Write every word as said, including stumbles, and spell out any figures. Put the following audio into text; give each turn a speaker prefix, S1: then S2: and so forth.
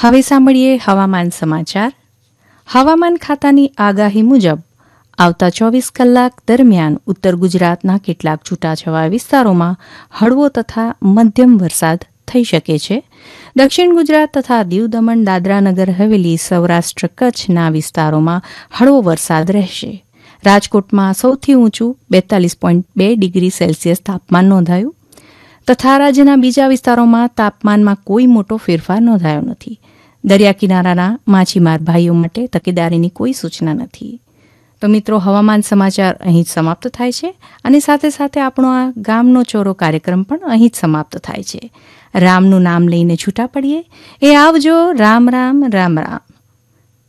S1: હવે સાંભળીએ હવામાન સમાચાર. હવામાન ખાતાની આગાહી મુજબ આવતા ચોવીસ કલાક દરમિયાન ઉત્તર ગુજરાતના કેટલાક છૂટાછવાયા વિસ્તારોમાં હળવો તથા મધ્યમ વરસાદ થઈ શકે છે. દક્ષિણ ગુજરાત તથા દીવ દમણ દાદરા નગર હવેલી સૌરાષ્ટ્ર કચ્છના વિસ્તારોમાં હળવો વરસાદ રહેશે. રાજકોટમાં સૌથી ઊંચું બેતાલીસ પોઈન્ટ બે ડિગ્રી સેલ્સિયસ તાપમાન નોંધાયું તથા રાજ્યના બીજા વિસ્તારોમાં તાપમાનમાં કોઈ મોટો ફેરફાર નોંધાયો નથી. દરિયા કિનારાના માછીમાર ભાઈઓ માટે તકેદારીની કોઈ સૂચના નથી. તો મિત્રો, હવામાન સમાચાર અહીં જ સમાપ્ત થાય છે અને સાથે સાથે આપણો આ ગામનો ચોરો કાર્યક્રમ પણ અહીં જ સમાપ્ત થાય છે. રામનું નામ લઈને છૂટા પડીએ. એ આવજો. રામ રામ રામ રામ.